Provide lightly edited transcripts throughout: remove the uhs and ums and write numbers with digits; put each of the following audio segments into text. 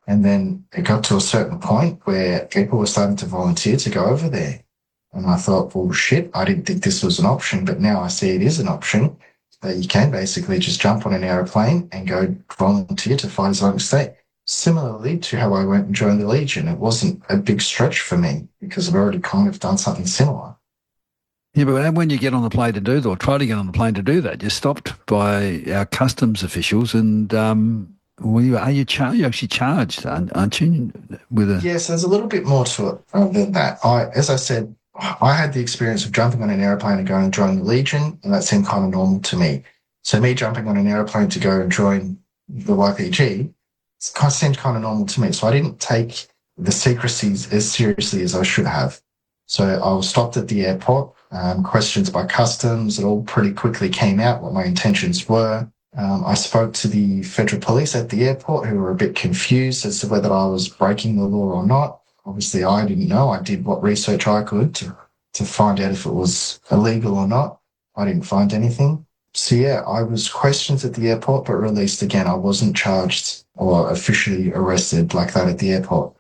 And then it got to a certain point where people were starting to volunteer to go over there. And I thought, well, shit, I didn't think this was an option, but now I see it is an option that you can basically just jump on an aeroplane and go volunteer to fight Islamic State. Similarly to how I went and joined the Legion, it wasn't a big stretch for me because I've already kind of done something similar. Yeah, but when you get on the plane to do that, or try to get on the plane to do that, you're stopped by our customs officials, and well, you actually charged, aren't you? With a Yes, there's a little bit more to it than that. As I said, I had the experience of jumping on an airplane and going and joining the Legion, and that seemed kind of normal to me. So me jumping on an airplane to go and join the YPG seemed kind of normal to me. So I didn't take the secrecies as seriously as I should have. So I was stopped at the airport, questions by customs. It all pretty quickly came out what my intentions were. I spoke to the federal police at the airport who were a bit confused as to whether I was breaking the law or not. Obviously, I didn't know. I did what research I could to find out if it was illegal or not. I didn't find anything. So yeah, I was questioned at the airport, but released again. I wasn't charged or officially arrested like that at the airport.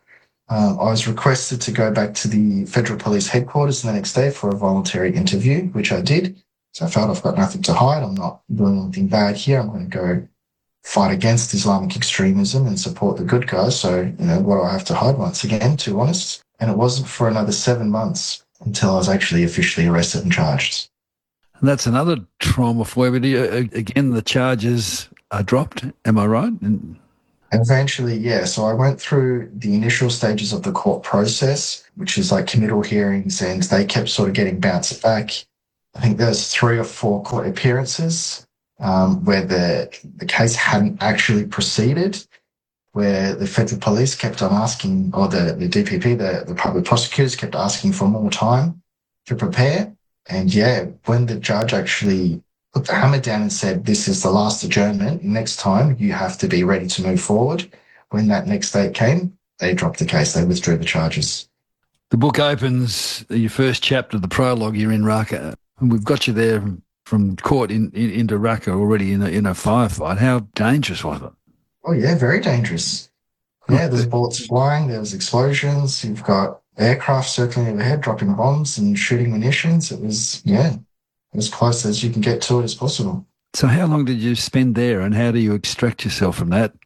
I was requested to go back to the federal police headquarters the next day for a voluntary interview, which I did. So I felt I've got nothing to hide. I'm not doing anything bad here. I'm going to go fight against Islamic extremism and support the good guys. So, what do I have to hide once again, to be honest? And it wasn't for another 7 months until I was actually officially arrested and charged. and that's another trauma for you. But again, the charges are dropped. Am I right? And eventually, yeah, so I went through the initial stages of the court process, which is like committal hearings, and they kept sort of getting bounced back. I think there's 3 or 4 court appearances where the case hadn't actually proceeded, where the federal police kept on asking, or the DPP, the public prosecutors kept asking for more time to prepare. And yeah, when the judge actually put the hammer down and said, this is the last adjournment, next time you have to be ready to move forward. When that next date came, they dropped the case, they withdrew the charges. The book opens, your first chapter, the prologue, you're in Raqqa. And we've got you there from court into Raqqa already in a firefight. How dangerous was it? Oh yeah, very dangerous. Yeah, there's bullets flying, there's explosions, you've got aircraft circling overhead, dropping bombs and shooting munitions. It was, yeah, as close as you can get to it as possible. So how long did you spend there, and how do you extract yourself from that?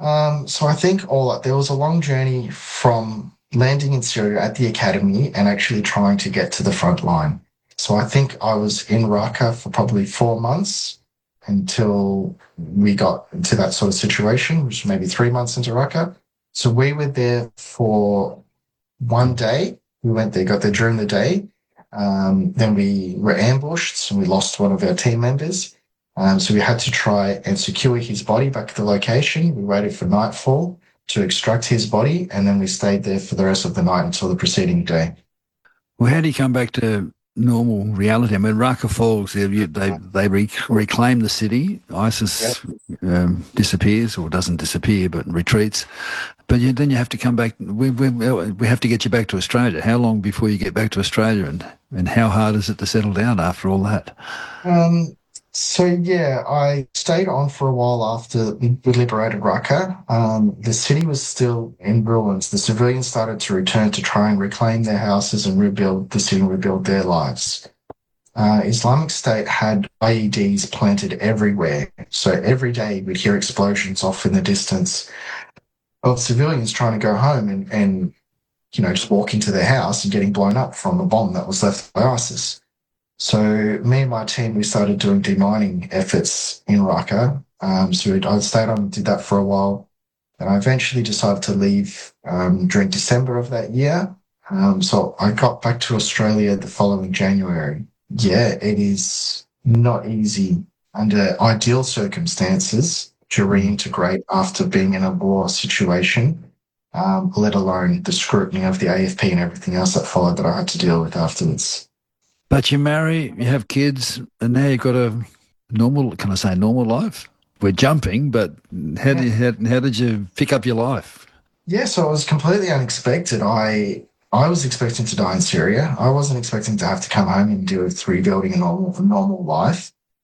So I think there was a long journey from landing in Syria at the academy and actually trying to get to the front line. So I think I was in Raqqa for probably 4 months until we got into that sort of situation, which was maybe 3 months into Raqqa. So we were there for one day. We went there, got there during the day. Then we were ambushed and we lost one of our team members. So we had to try and secure his body back at the location. We waited for nightfall to extract his body, and then we stayed there for the rest of the night until the preceding day. Well, how do you come back to normal reality? I mean, Raqqa Falls, they reclaim the city. ISIS disappears, or doesn't disappear, but retreats. But then you have to come back. We have to get you back to Australia. How long before you get back to Australia, and how hard is it to settle down after all that? So yeah, I stayed on for a while after we liberated Raqqa. The city was still in ruins. The civilians started to return to try and reclaim their houses and rebuild the city and rebuild their lives. Islamic State had IEDs planted everywhere. So every day we'd hear explosions off in the distance of civilians trying to go home and just walking to their house and getting blown up from a bomb that was left by ISIS. So me and my team, we started doing demining efforts in Raqqa. So I stayed on and did that for a while. And I eventually decided to leave during December of that year. So I got back to Australia the following January. Yeah, it is not easy under ideal circumstances to reintegrate after being in a war situation, let alone the scrutiny of the AFP and everything else that followed that I had to deal with afterwards. But you marry, you have kids, and now you've got a normal, can I say normal life? We're jumping, but how did you pick up your life? Yeah, so it was completely unexpected. I was expecting to die in Syria. I wasn't expecting to have to come home and deal with rebuilding a normal life.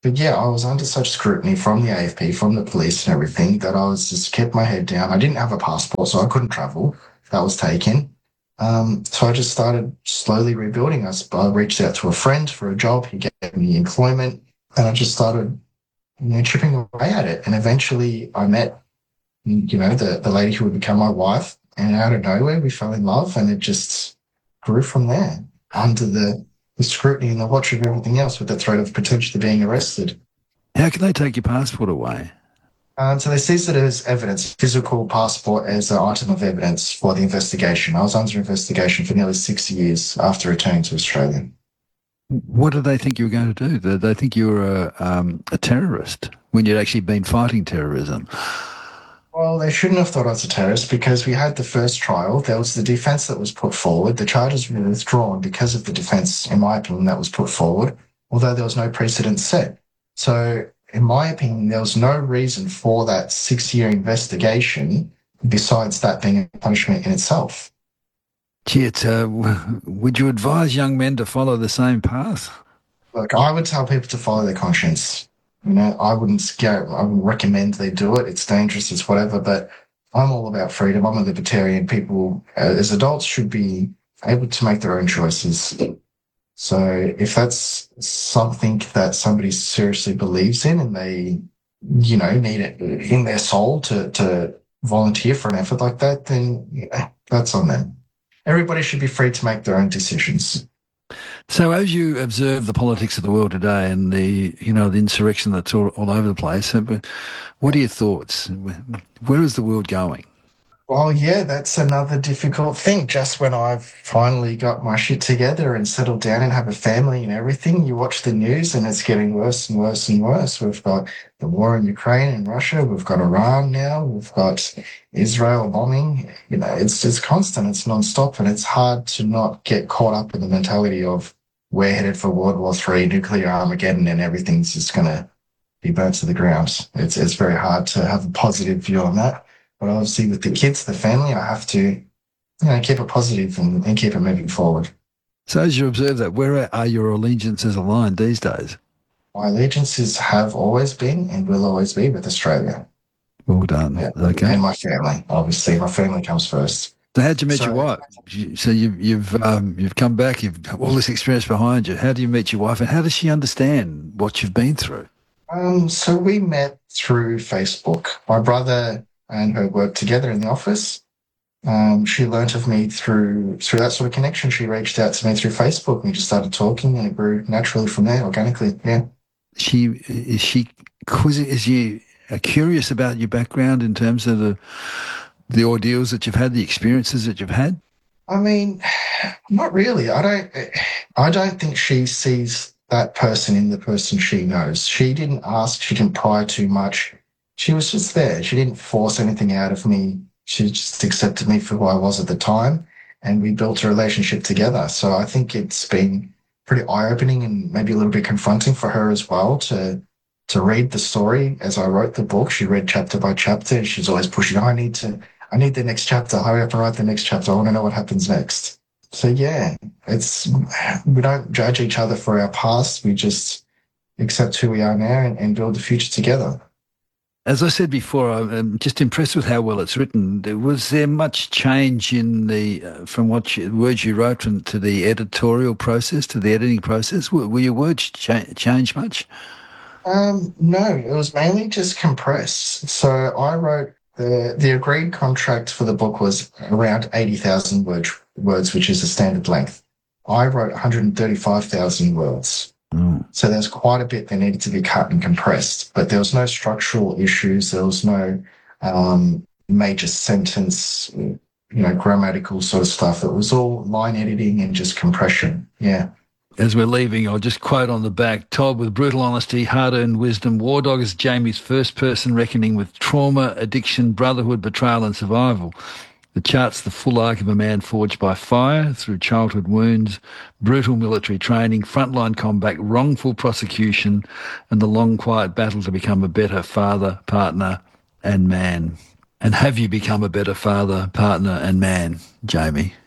But yeah, I was under such scrutiny from the AFP, from the police and everything that I was just kept my head down. I didn't have a passport, so I couldn't travel. That was taken. So I just started slowly rebuilding. I reached out to a friend for a job. He gave me employment, and I just started, chipping away at it. And eventually, I met, the lady who would become my wife. And out of nowhere, we fell in love, and it just grew from there under the scrutiny and the watch of everything else, with the threat of potentially being arrested. How can they take your passport away? So they seized it as evidence, physical passport as an item of evidence for the investigation. I was under investigation for nearly 6 years after returning to Australia. What did they think you were going to do? Did they think you were a terrorist when you'd actually been fighting terrorism? Well, they shouldn't have thought I was a terrorist because we had the first trial. There was the defense that was put forward. The charges were withdrawn because of the defense, in my opinion, that was put forward, although there was no precedent set. So, in my opinion, there was no reason for that 6 year investigation besides that being a punishment in itself. Gee, would you advise young men to follow the same path? Look, I would tell people to follow their conscience. I wouldn't recommend they do it. It's dangerous, it's whatever, but I'm all about freedom. I'm a libertarian. People, as adults, should be able to make their own choices. So if that's something that somebody seriously believes in and they, need it in their soul to volunteer for an effort like that, then that's on them. Everybody should be free to make their own decisions. So, as you observe the politics of the world today and the insurrection that's all over the place, what are your thoughts? Where is the world going? Well, yeah, that's another difficult thing. Just when I've finally got my shit together and settled down and have a family and everything, you watch the news and it's getting worse and worse and worse. We've got the war in Ukraine and Russia. We've got Iran now. We've got Israel bombing. It's just constant. It's nonstop. And it's hard to not get caught up in the mentality of we're headed for World War III, nuclear Armageddon, and everything's just going to be burnt to the ground. It's very hard to have a positive view on that. But obviously, with the kids, the family, I have to, keep it positive and keep it moving forward. So, as you observe that, where are your allegiances aligned these days? My allegiances have always been and will always be with Australia. Well done. Yeah. Okay. And my family, obviously, my family comes first. So, how'd you meet your wife? So you've come back. You've got all this experience behind you. How do you meet your wife, and how does she understand what you've been through? So we met through Facebook. My brother and her worked together in the office. She learnt of me through that sort of connection. She reached out to me through Facebook, and we just started talking, and it grew naturally from there, organically. Yeah. Is she curious about your background in terms of the ordeals that you've had, the experiences that you've had? I mean, not really. I don't think she sees that person in the person she knows. She didn't ask. She didn't pry too much. She was just there. She didn't force anything out of me. She just accepted me for who I was at the time, and we built a relationship together. So I think it's been pretty eye-opening and maybe a little bit confronting for her as well to read the story as I wrote the book. She read chapter by chapter, and she's always pushing, I need the next chapter. Hurry up and write the next chapter. I want to know what happens next. So yeah, we don't judge each other for our past. We just accept who we are now and build the future together. As I said before, I'm just impressed with how well it's written. Was there much change in from words you wrote to the editorial process, to the editing process? Were your words change much? No, it was mainly just compressed. So I wrote the agreed contract for the book was around 80,000 words, which is the standard length. I wrote 135,000 words. So there's quite a bit that needed to be cut and compressed, but there was no structural issues. There was no major sentence, grammatical sort of stuff. It was all line editing and just compression. Yeah. As we're leaving, I'll just quote on the back, told with brutal honesty, hard-earned wisdom, War Dog is Jamie's first-person reckoning with trauma, addiction, brotherhood, betrayal and survival. The chart's the full arc of a man forged by fire, through childhood wounds, brutal military training, frontline combat, wrongful prosecution, and the long, quiet battle to become a better father, partner, and man. And have you become a better father, partner, and man, Jamie?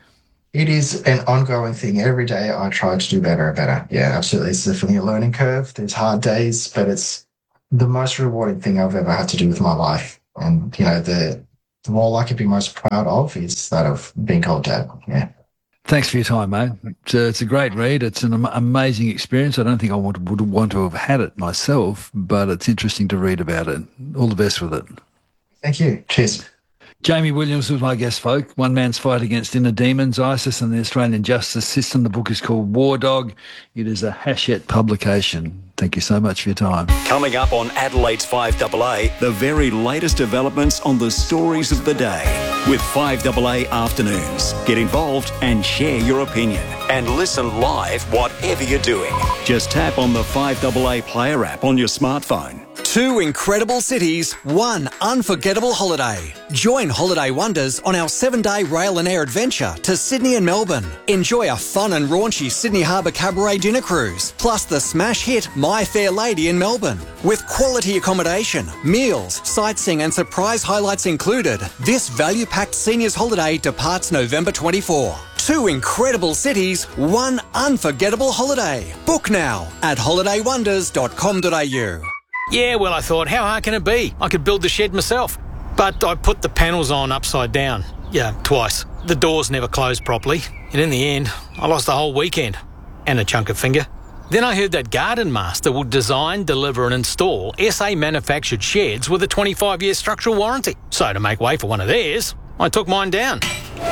It is an ongoing thing. Every day I try to do better and better. Yeah, absolutely. It's definitely a learning curve. There's hard days, but it's the most rewarding thing I've ever had to do with my life. And, the role I could be most proud of is that of being called dad. Yeah. Thanks for your time, mate. It's a great read. It's an amazing experience. I don't think I would want to have had it myself, but it's interesting to read about it. All the best with it. Thank you. Cheers. Jamie Williams was my guest, folk. One man's fight against inner demons, ISIS and the Australian justice system. The book is called War Dog. It is a Hachette publication. Thank you so much for your time. Coming up on Adelaide's 5AA, the very latest developments on the stories of the day with 5AA Afternoons. Get involved and share your opinion. And listen live whatever you're doing. Just tap on the 5AA Player app on your smartphone. Two incredible cities, one unforgettable holiday. Join Holiday Wonders on our 7-day rail and air adventure to Sydney and Melbourne. Enjoy a fun and raunchy Sydney Harbour Cabaret dinner cruise, plus the smash hit My Fair Lady in Melbourne. With quality accommodation, meals, sightseeing and surprise highlights included, this value-packed seniors holiday departs November 24. Two incredible cities, one unforgettable holiday. Book now at holidaywonders.com.au. Yeah, well, I thought, how hard can it be? I could build the shed myself. But I put the panels on upside down. Yeah, twice. The doors never closed properly. And in the end, I lost the whole weekend. And a chunk of finger. Then I heard that Garden Master will design, deliver and install SA manufactured sheds with a 25-year structural warranty. So to make way for one of theirs, I took mine down.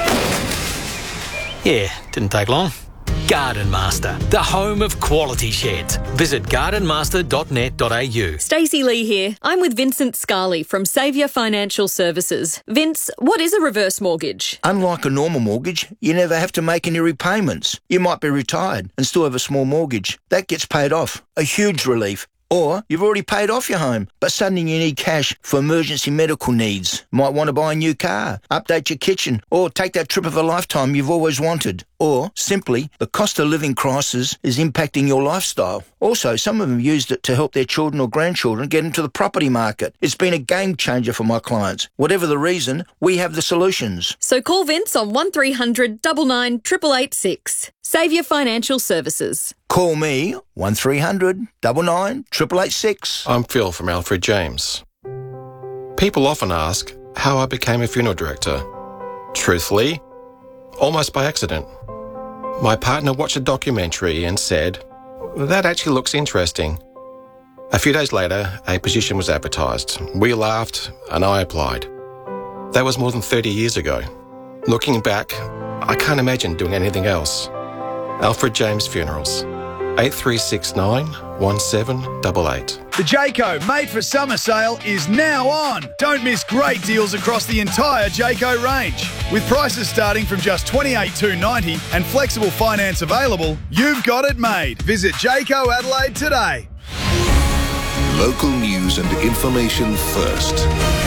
Yeah, didn't take long. Garden Master, the home of quality sheds. Visit gardenmaster.net.au. Stacey Lee here. I'm with Vincent Scarley from Saviour Financial Services. Vince, what is a reverse mortgage? Unlike a normal mortgage, you never have to make any repayments. You might be retired and still have a small mortgage. That gets paid off. A huge relief. Or you've already paid off your home, but suddenly you need cash for emergency medical needs. Might want to buy a new car, update your kitchen, or take that trip of a lifetime you've always wanted. Or, simply, the cost of living crisis is impacting your lifestyle. Also, some of them used it to help their children or grandchildren get into the property market. It's been a game changer for my clients. Whatever the reason, we have the solutions. So call Vince on 1300 99 886. Saviour Financial Services. Call me 1300 99 886. I'm Phil from Alfred James. People often ask how I became a funeral director. Truthfully, almost by accident. My partner watched a documentary and said, "That actually looks interesting." A few days later, a position was advertised. We laughed and I applied. That was more than 30 years ago. Looking back, I can't imagine doing anything else. Alfred James Funerals. 8369 1788. The Jayco Made for Summer sale is now on. Don't miss great deals across the entire Jayco range. With prices starting from just $28,290 and flexible finance available, you've got it made. Visit Jayco Adelaide today. Local news and information first.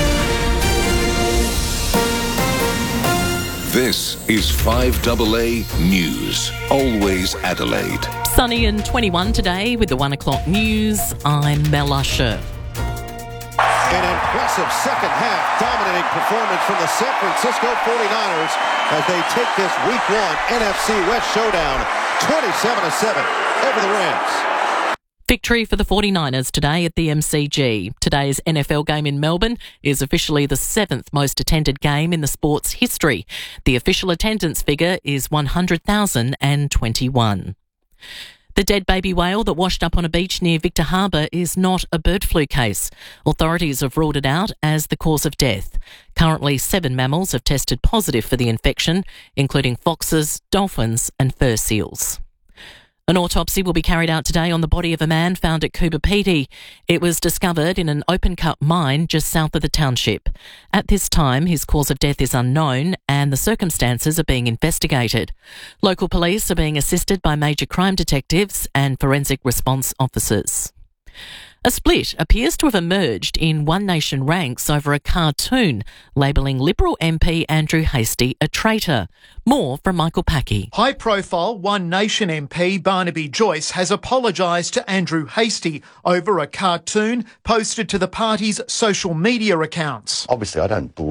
This is 5AA News. Always Adelaide. Sunny and 21 today with the 1 o'clock news. I'm Mel Usher. An impressive second half dominating performance from the San Francisco 49ers as they take this Week 1 NFC West showdown 27-7 over the Rams. Victory for the 49ers today at the MCG. Today's NFL game in Melbourne is officially the 7th most attended game in the sport's history. The official attendance figure is 100,021. The dead baby whale that washed up on a beach near Victor Harbour is not a bird flu case. Authorities have ruled it out as the cause of death. Currently, 7 mammals have tested positive for the infection, including foxes, dolphins and fur seals. An autopsy will be carried out today on the body of a man found at Coober Pedy. It was discovered in an open-cut mine just south of the township. At this time, his cause of death is unknown and the circumstances are being investigated. Local police are being assisted by major crime detectives and forensic response officers. A split appears to have emerged in One Nation ranks over a cartoon labelling Liberal MP Andrew Hastie a traitor. More from Michael Packey. High-profile One Nation MP Barnaby Joyce has apologised to Andrew Hastie over a cartoon posted to the party's social media accounts. Obviously, I don't believe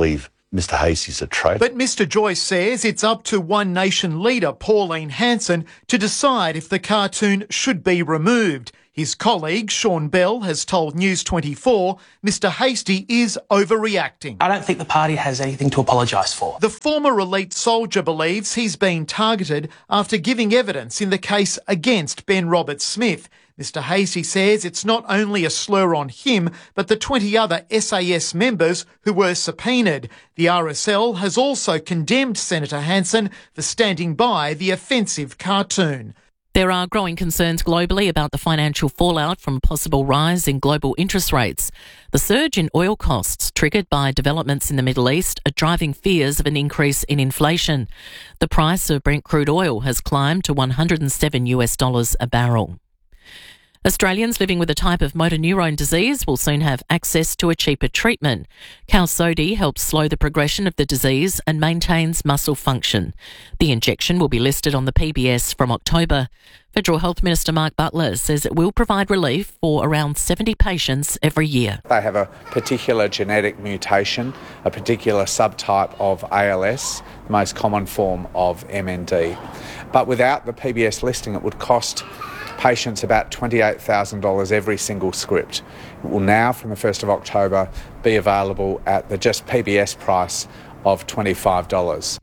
Mr Hastie's a traitor. But Mr Joyce says it's up to One Nation leader Pauline Hanson to decide if the cartoon should be removed. His colleague, Sean Bell, has told News 24 Mr Hastie is overreacting. I don't think the party has anything to apologise for. The former elite soldier believes he's been targeted after giving evidence in the case against Ben Roberts-Smith. Mr Hastie says it's not only a slur on him, but the 20 other SAS members who were subpoenaed. The RSL has also condemned Senator Hanson for standing by the offensive cartoon. There are growing concerns globally about the financial fallout from a possible rise in global interest rates. The surge in oil costs triggered by developments in the Middle East are driving fears of an increase in inflation. The price of Brent crude oil has climbed to $107 a barrel. Australians living with a type of motor neurone disease will soon have access to a cheaper treatment. Qalsody helps slow the progression of the disease and maintains muscle function. The injection will be listed on the PBS from October. Federal Health Minister Mark Butler says it will provide relief for around 70 patients every year. They have a particular genetic mutation, a particular subtype of ALS, the most common form of MND. But without the PBS listing, it would cost patients about $28,000 every single script. It will now, from the 1st of October, be available at the just PBS price of $25.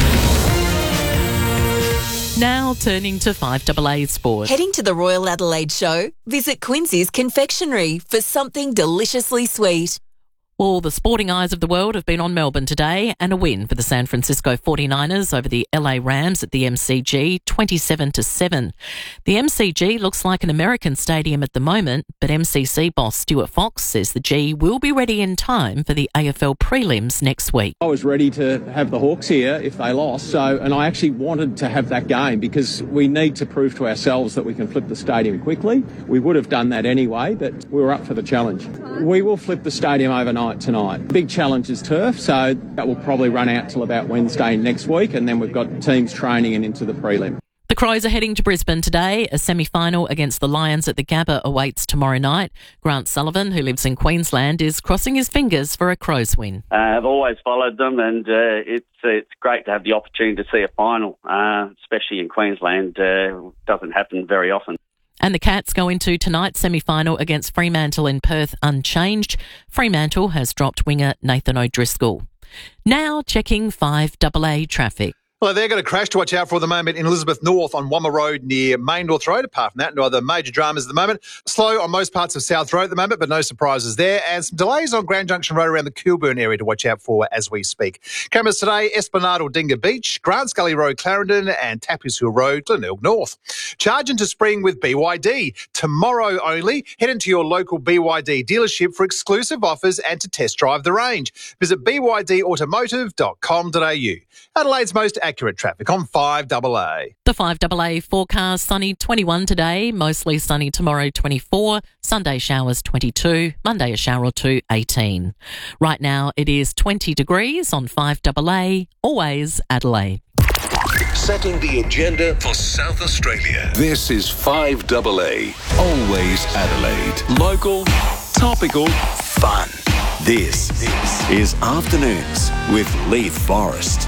Now turning to 5AA Sport. Heading to the Royal Adelaide Show? Visit Quincy's Confectionery for something deliciously sweet. Well, the sporting eyes of the world have been on Melbourne today, and a win for the San Francisco 49ers over the LA Rams at the MCG, 27-7. The MCG looks like an American stadium at the moment, but MCC boss Stuart Fox says the G will be ready in time for the AFL prelims next week. I was ready to have the Hawks here if they lost, and I actually wanted to have that game because we need to prove to ourselves that we can flip the stadium quickly. We would have done that anyway, but we were up for the challenge. We will flip the stadium overnight tonight. Big challenge is turf, so that will probably run out till about Wednesday next week, and then we've got teams training and into the prelim. The Crows are heading to Brisbane today. A semi-final against the Lions at the Gabba awaits tomorrow night. Grant Sullivan, who lives in Queensland, is crossing his fingers for a Crows win. I've always followed them, and it's great to have the opportunity to see a final, especially in Queensland. Doesn't happen very often. And the Cats go into tonight's semi-final against Fremantle in Perth unchanged. Fremantle has dropped winger Nathan O'Driscoll. Now checking 5AA traffic. Well, they've got a crash to watch out for at the moment in Elizabeth North on Wamma Road near Main North Road. Apart from that, no other major dramas at the moment. Slow on most parts of South Road at the moment, but no surprises there. And some delays on Grand Junction Road around the Kilburn area to watch out for as we speak. Cameras today, Esplanade Aldinga Beach, Grant Scully Road, Clarendon, and Tappers Hill Road, Glenelg North. Charge into spring with BYD. Tomorrow only, head into your local BYD dealership for exclusive offers and to test drive the range. Visit bydautomotive.com.au. Adelaide's most accurate traffic on 5AA. The 5AA forecast: sunny 21 today, mostly sunny tomorrow 24, Sunday showers 22, Monday a shower or two 18. Right now it is 20 degrees on 5AA, always Adelaide. Setting the agenda for South Australia. This is 5AA, always Adelaide. Local, topical, fun. This is Afternoons with Leith Forrest.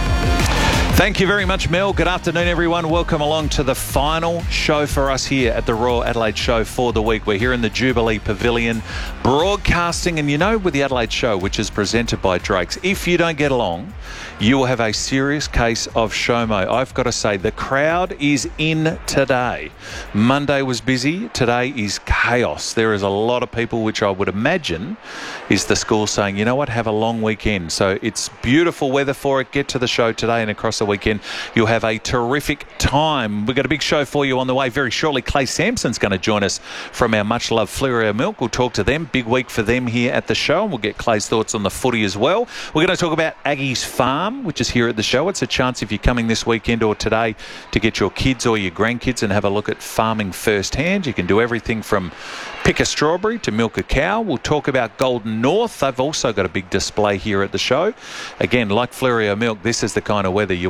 Thank you very much, Mel. Good afternoon, everyone. Welcome along to the final show for us here at the Royal Adelaide Show for the week. We're here in the Jubilee Pavilion broadcasting, and you know, with the Adelaide Show, which is presented by Drake's, if you don't get along, you will have a serious case of SHOMO. I've got to say, the crowd is in today. Monday was busy. Today is chaos. There is a lot of people, which I would imagine is the school saying, you know what, have a long weekend. So it's beautiful weather for it. Get to the show today and across the weekend. You'll have a terrific time. We've got a big show for you on the way very shortly. Clay Sampson's going to join us from our much-loved Fleurieu Milk. We'll talk to them. Big week for them here at the show, and we'll get Clay's thoughts on the footy as well. We're going to talk about Aggie's Farm, which is here at the show. It's a chance, if you're coming this weekend or today, to get your kids or your grandkids and have a look at farming firsthand. You can do everything from pick a strawberry to milk a cow. We'll talk about Golden North. They've also got a big display here at the show. Again, like Fleurieu Milk, this is the kind of weather you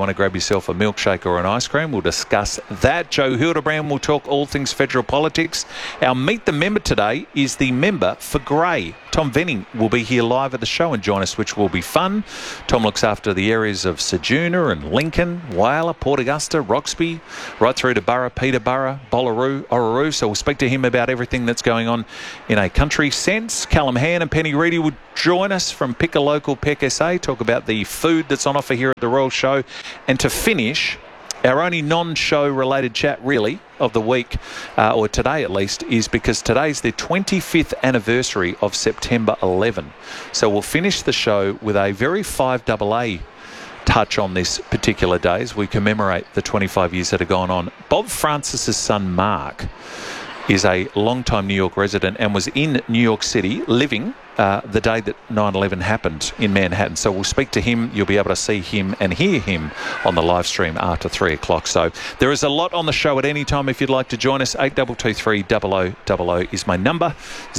want to grab yourself a milkshake or an ice cream, we'll discuss that. Joe Hildebrand will talk all things federal politics. Our Meet the Member today is the member for Grey. Tom Venning will be here live at the show and join us, which will be fun. Tom looks after the areas of Ceduna and Lincoln, Whyalla, Port Augusta, Roxby, right through to Burra, Peterborough, Bollaroo, Orroroo. So we'll speak to him about everything that's going on in a country sense. Callum Han and Penny Reedy will join us from Pick a Local, Pick SA, talk about the food that's on offer here at the Royal Show. And to finish, our only non-show related chat really of the week, or today at least, is because today's the 25th anniversary of September 11. So we'll finish the show with a very 5AA touch on this particular day as we commemorate the 25 years that have gone on. Bob Francis's son Mark is a long-time New York resident and was in New York City living the day that 9/11 happened in Manhattan. So we'll speak to him. You'll be able to see him and hear him on the live stream after 3 o'clock. So there is a lot on the show at any time if you'd like to join us. 8223 0000 is my number.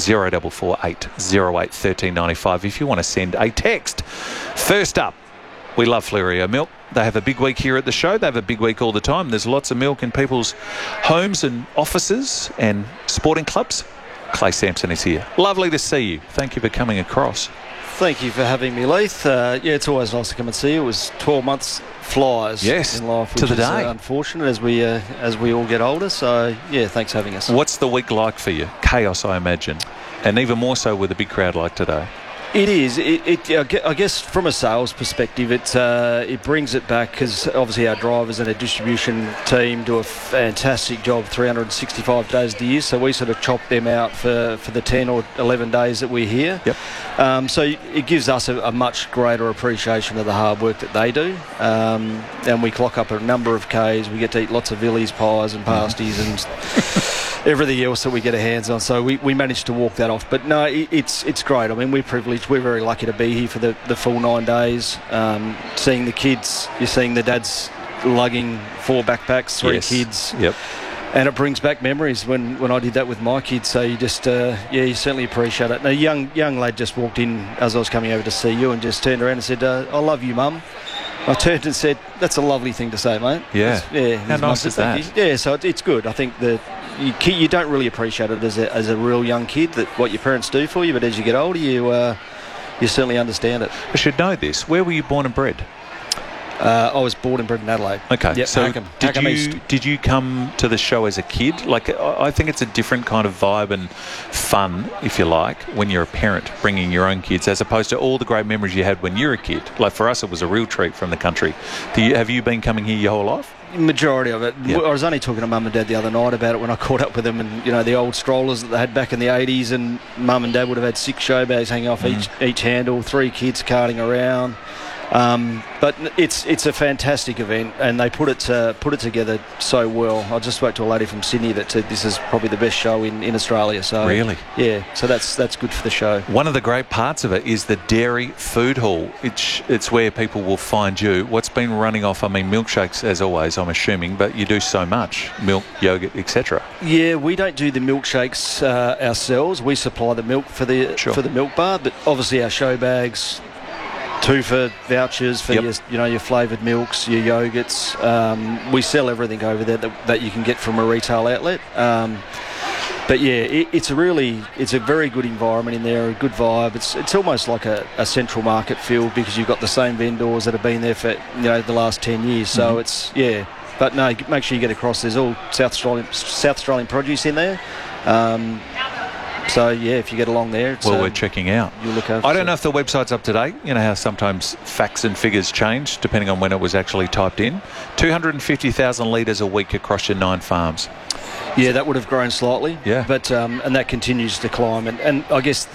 0448 08 1395 if you want to send a text. First up, we love Fleurieu Milk. They have a big week here at the show. They have a big week all the time. There's lots of milk in people's homes and offices and sporting clubs. Clay Sampson is here. Lovely to see you. Thank you for coming across. Thank you for having me, Leith. It's always nice to come and see you. It was 12 months flies in life, which to the is day. Unfortunate as we all get older. So, thanks for having us. What's the week like for you? Chaos, I imagine. And even more so with a big crowd like today. It is. I guess from a sales perspective, it brings it back because obviously our drivers and our distribution team do a fantastic job 365 days of the year. So we sort of chop them out for the 10 or 11 days that we're here. Yep. So it gives us a much greater appreciation of the hard work that they do. And we clock up a number of Ks. We get to eat lots of Villies pies and pasties and everything else that we get our hands on. So we managed to walk that off. But no, it's great. I mean, we're privileged. We're very lucky to be here for the full 9 days. Seeing the kids, you're seeing the dads lugging 4 backpacks, 3 kids. Yep. And it brings back memories when I did that with my kids. So you just, you certainly appreciate it. And a young lad just walked in as I was coming over to see you and just turned around and said, I love you, Mum. I turned and said, that's a lovely thing to say, mate. Yeah. How How nice is that? Yeah, so it's good. I think that you don't really appreciate it as a real young kid, that what your parents do for you, but as you get older, you certainly understand it. I should know this. Where were you born and bred? I was born and bred in Adelaide. Okay, yep, so Hackham East. did you come to the show as a kid? Like, I think it's a different kind of vibe and fun, if you like, when you're a parent bringing your own kids, as opposed to all the great memories you had when you were a kid. Like for us, it was a real treat from the country. Have you been coming here your whole life? Majority of it. Yep. I was only talking to Mum and Dad the other night about it when I caught up with them, and the old strollers that they had back in the 80s, and Mum and Dad would have had 6 show bags hanging off each handle, 3 kids carting around. But it's a fantastic event, and they put it together so well. I just spoke to a lady from Sydney that said this is probably the best show in Australia. So really, yeah. So that's good for the show. One of the great parts of it is the Dairy Food Hall. It's where people will find you. What's been running off? I mean, milkshakes as always, I'm assuming, but you do so much milk, yogurt, etc. Yeah, we don't do the milkshakes ourselves. We supply the milk for the milk bar, but obviously our show bags. 2 for vouchers for your flavoured milks, your yogurts. We sell everything over there that you can get from a retail outlet. But yeah, it's a very good environment in there, a good vibe. It's almost like a central market feel because you've got the same vendors that have been there for the last 10 years. So But no, make sure you get across. There's all South Australian produce in there. So, if you get along there... we're checking out. You look over. I don't know if the website's up to date. You know how sometimes facts and figures change depending on when it was actually typed in. 250,000 litres a week across your 9 farms. Yeah, that would have grown slightly. Yeah. But and that continues to climb. And I guess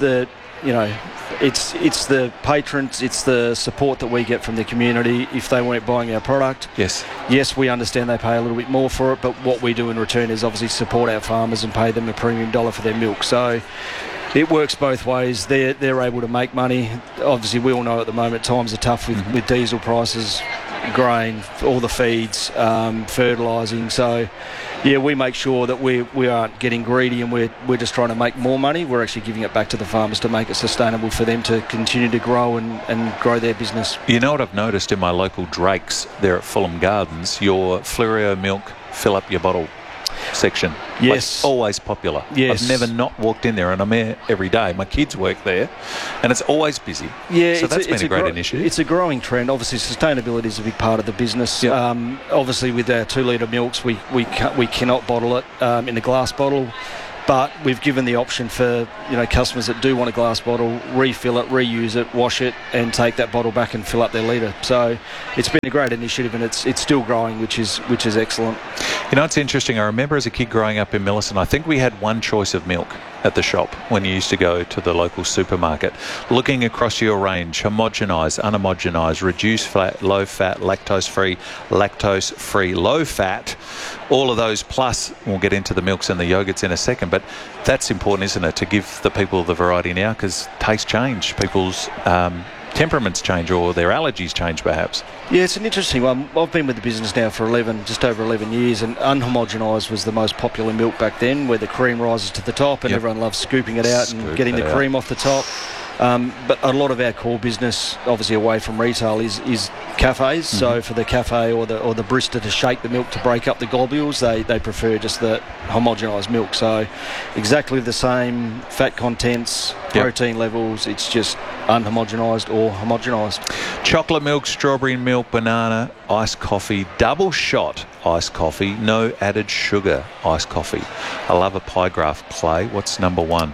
it's the patrons, it's the support that we get from the community if they weren't buying our product. Yes, we understand they pay a little bit more for it, but what we do in return is obviously support our farmers and pay them a premium dollar for their milk. So it works both ways. They're able to make money. Obviously, we all know at the moment times are tough with diesel prices, grain, all the feeds, fertilising. So Yeah, we make sure that we aren't getting greedy and we're just trying to make more money. We're actually giving it back to the farmers to make it sustainable for them to continue to grow and grow their business. You know what I've noticed in my local Drake's there at Fulham Gardens? Your Fleurieu milk fill up your bottle section. Yes. Like, always popular. Yes. I've never not walked in there, and I'm there every day. My kids work there, and it's always busy. Yeah, so that's been a great initiative. It's a growing trend. Obviously, sustainability is a big part of the business. Yep. Obviously, with our 2 litre milks, we cannot bottle it in a glass bottle. But we've given the option for customers that do want a glass bottle, refill it, reuse it, wash it, and take that bottle back and fill up their litre. So it's been a great initiative, and it's still growing, which is excellent. It's interesting. I remember as a kid growing up in Millicent, I think we had one choice of milk at the shop when you used to go to the local supermarket. Looking across your range, homogenised, unhomogenised, reduced fat, low fat, lactose-free, low fat, all of those, plus we'll get into the milks and the yogurts in a second, but that's important, isn't it, to give the people the variety now, because tastes change, people's temperaments change, or their allergies change perhaps. Yeah, it's an interesting one. I've been with the business now for just over 11 years, and unhomogenised was the most popular milk back then, where the cream rises to the top and everyone loves scooping it out and getting the cream off the top. But a lot of our core business, obviously away from retail, is cafes. Mm-hmm. So for the cafe or the barista to shake the milk to break up the globules, they prefer just the homogenised milk. So exactly the same fat contents, protein levels. It's just unhomogenised or homogenised. Chocolate milk, strawberry milk, banana, iced coffee, double shot iced coffee, no added sugar iced coffee. I love a pie graph. Clay, what's number one?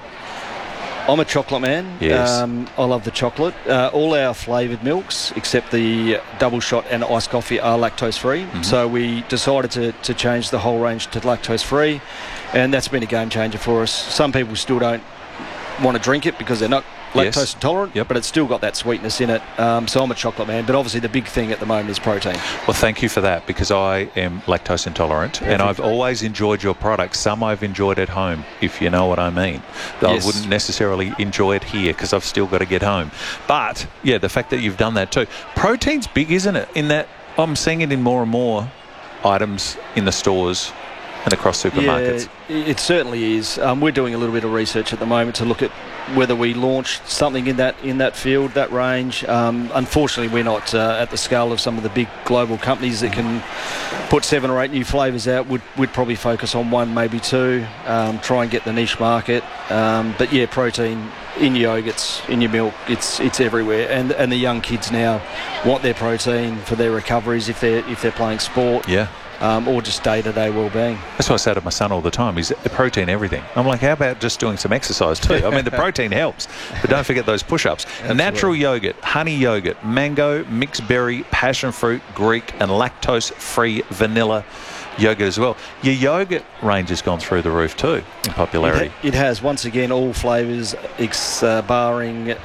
I'm a chocolate man. Yes. I love the chocolate. All our flavoured milks, except the double shot and iced coffee, are lactose-free. Mm-hmm. So we decided to change the whole range to lactose-free, and that's been a game changer for us. Some people still don't want to drink it because they're not lactose intolerant, but it's still got that sweetness in it. So I'm a chocolate man, but obviously the big thing at the moment is protein. Well, thank you for that, because I am lactose intolerant, and I've always enjoyed your products. Some I've enjoyed at home, if you know what I mean. I wouldn't necessarily enjoy it here because I've still got to get home. But yeah, the fact that you've done that too. Protein's big, isn't it? In that I'm seeing it in more and more items in the stores and across supermarkets. Yeah, it certainly is. We're doing a little bit of research at the moment to look at whether we launch something in that field, that range. Unfortunately, we're not at the scale of some of the big global companies that can put 7 or 8 new flavours out. We'd probably focus on 1, maybe 2, try and get the niche market. But yeah, protein in your yogurts, in your milk, it's everywhere. And the young kids now want their protein for their recoveries if they're playing sport. Yeah. Or just day-to-day well-being. That's what I say to my son all the time. He's protein everything. I'm like, how about just doing some exercise too? I mean, the protein helps, but don't forget those push-ups. A natural yogurt, honey yogurt, mango, mixed berry, passion fruit, Greek, and lactose-free vanilla yogurt as well. Your yogurt range has gone through the roof too in popularity. It has. Once again, all flavours barring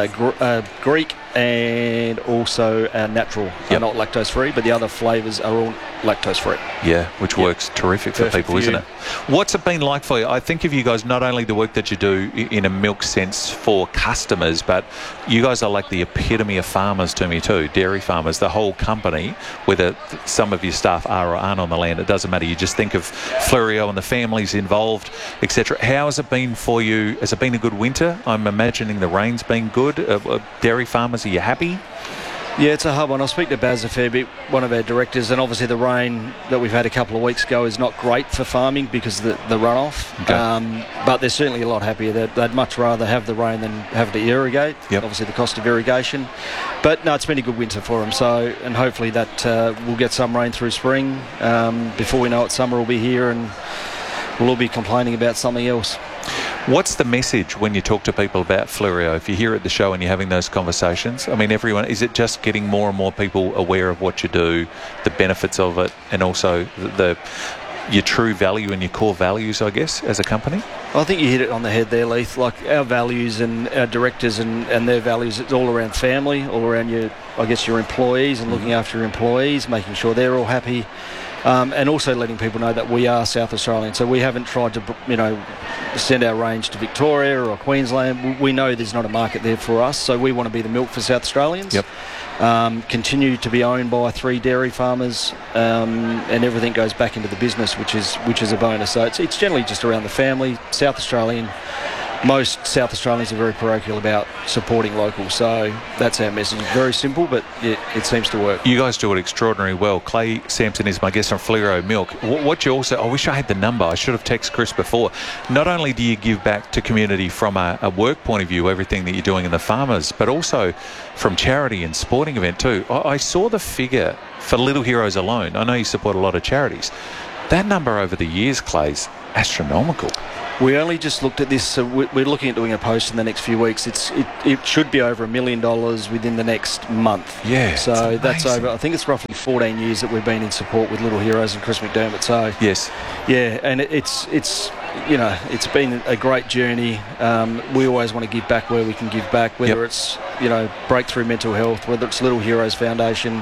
Greek and also natural are not lactose free, but the other flavours are all lactose free. Yeah, which works terrific for people, isn't it? What's it been like for you? I think of you guys, not only the work that you do in a milk sense for customers, but you guys are like the epitome of farmers to me too, dairy farmers, the whole company, whether some of your staff are or aren't on the land, it doesn't matter. You just think of Fleurieu and the families involved, etc. How has it been for you? Has it been a good winter? I'm imagining the rain's been good. Dairy farmers, are you happy? Yeah, it's a hard one. I'll speak to Baz a fair bit, one of our directors, and obviously the rain that we've had a couple of weeks ago is not great for farming because of the runoff. Okay. But they're certainly a lot happier. They'd much rather have the rain than have to irrigate. Obviously the cost of irrigation. But no, it's been a good winter for them. So, and hopefully that we'll get some rain through spring. Before we know it, summer will be here and we'll all be complaining about something else. What's the message when you talk to people about Fleurieu? If you're here at the show and you're having those conversations, I mean, is it just getting more and more people aware of what you do, the benefits of it, and also your true value and your core values, I guess, as a company? I think you hit it on the head there, Leith. Like our values and our directors and their values, it's all around family, all around your employees and looking after your employees, making sure they're all happy. And also letting people know that we are South Australian. So we haven't tried to, send our range to Victoria or Queensland. We know there's not a market there for us, so we want to be the milk for South Australians. continue to be owned by 3 dairy farmers, and everything goes back into the business, which is a bonus. So it's generally just around the family. South Australian. Most South Australians are very parochial about supporting local, so that's our message. Very simple, but it seems to work. You guys do it extraordinarily well. Clay Sampson is my guest on Fleuro Milk. What you also, I wish I had the number. I should have texted Chris before. Not only do you give back to community from a work point of view, everything that you're doing in the farmers, but also from charity and sporting event too. I saw the figure for Little Heroes alone. I know you support a lot of charities. That number over the years, Clay's astronomical. We only just looked at this, so we're looking at doing a post in the next few weeks. It should be over $1 million within the next month. Yeah, so that's over. I think it's roughly 14 years that we've been in support with Little Heroes and Chris McDermott. So yes, yeah, and it's you know, it's been a great journey. We always want to give back where we can give back, whether it's, you know, Breakthrough Mental Health, whether it's Little Heroes Foundation,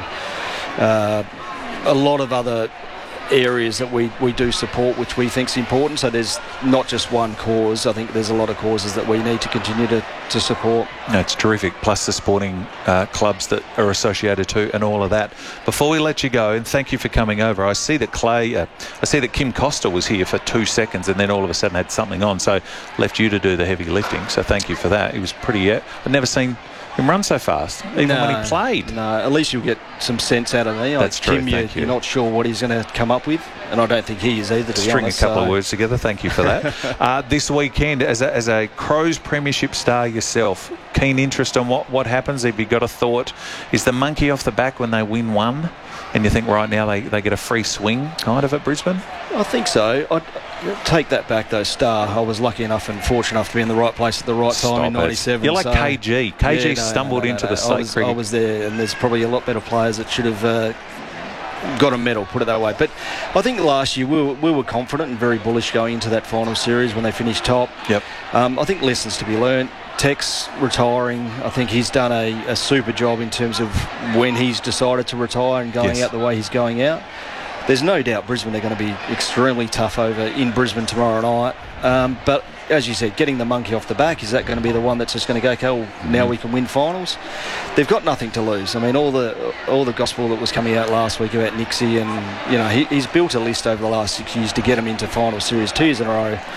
a lot of other areas that we do support, which we think is important. So there's not just one cause. I think there's a lot of causes that we need to continue to support. No, it's terrific. Plus the sporting clubs that are associated to, and all of that. Before we let you go, and thank you for coming over, I see that Kim Costa was here for 2 seconds and then all of a sudden had something on, so left you to do the heavy lifting. So thank you for that. It was pretty. I've never seen him run so fast, even when he played. No, at least you'll get some sense out of me. That's true, Kim, thank you. You're not sure what he's going to come up with, and I don't think he is either, to be honest. String a couple of words together, thank you for that. This weekend, as a Crows premiership star yourself, keen interest on what happens? Have you got a thought? Is the monkey off the back when they win one? And you think right now they get a free swing kind of at Brisbane? I think so. I'd take that back though, Star. I was lucky enough and fortunate enough to be in the right place at the right time in 97. You're like KG. KG stumbled into the state cricket. I was there, and there's probably a lot better players that should have got a medal, put it that way. But I think last year we were confident and very bullish going into that final series when they finished top. Yep. I think lessons to be learnt. Tex retiring, I think he's done a super job in terms of when he's decided to retire and going out the way he's going out. There's no doubt Brisbane are going to be extremely tough over in Brisbane tomorrow night. But as you said, getting the monkey off the back, is that going to be the one that's just going to go, okay, well, now we can win finals? They've got nothing to lose. I mean, all the gospel that was coming out last week about Nixie, and you know, he's built a list over the last 6 years to get him into final series 2 years in a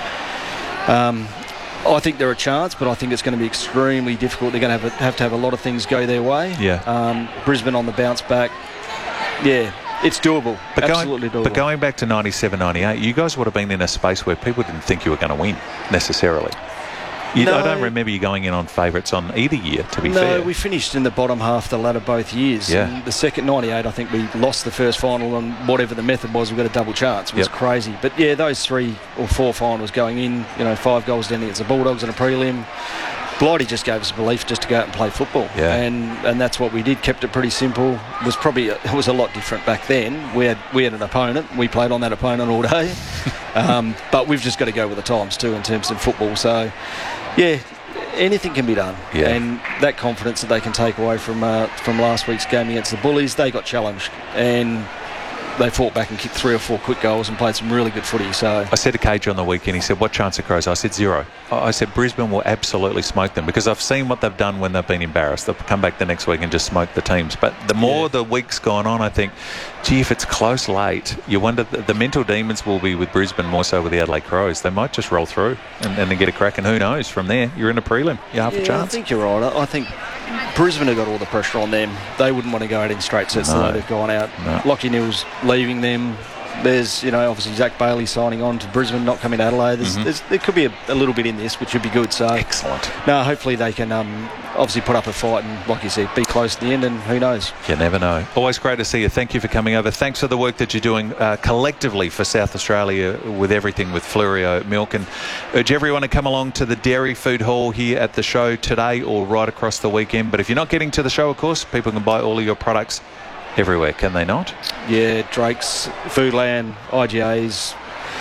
row. I think they're a chance, but I think it's going to be extremely difficult. They're going to have to have a lot of things go their way. Yeah. Brisbane on the bounce back. Yeah, it's doable. Absolutely doable. But going back to 97, 98, you guys would have been in a space where people didn't think you were going to win necessarily. I don't remember you going in on favourites on either year, to be fair. No, we finished in the bottom half of the ladder both years. Yeah. And the second 98, I think we lost the first final, and whatever the method was, we got a double chance. It was crazy. But yeah, those 3 or 4 finals going in, 5 goals down against the Bulldogs in a prelim. Blighty just gave us a belief just to go out and play football. Yeah. And that's what we did, kept it pretty simple. It was a lot different back then. We had an opponent. We played on that opponent all day. But we've just got to go with the times too in terms of football. So, yeah, anything can be done. Yeah. And that confidence that they can take away from last week's game against the Bullies, they got challenged. And they fought back and kicked 3 or 4 quick goals and played some really good footy. So I said to Cage on the weekend, he said, what chance of Crows? I said 0. I said Brisbane will absolutely smoke them, because I've seen what they've done when they've been embarrassed. They'll come back the next week and just smoke the teams. But the more the week's gone on, I think, gee, if it's close late, you wonder, the mental demons will be with Brisbane more so with the Adelaide Crows. They might just roll through and then get a crack, and who knows, from there you're in a prelim, you have a chance. I think you're right. I think Brisbane have got all the pressure on them. They wouldn't want to go out in straight sets the way they've gone out. No. Lockie Neal's leaving them. There's, obviously Zach Bailey signing on to Brisbane, not coming to Adelaide. There could be a little bit in this, which would be good. So excellent. No, hopefully they can obviously put up a fight and, like you said, be close to the end, and who knows. You never know. Always great to see you. Thank you for coming over. Thanks for the work that you're doing collectively for South Australia with everything with Fleuro Milk, and urge everyone to come along to the Dairy Food Hall here at the show today or right across the weekend. But if you're not getting to the show, of course, people can buy all of your products everywhere, can they not? Yeah, Drake's, Foodland, IGA's,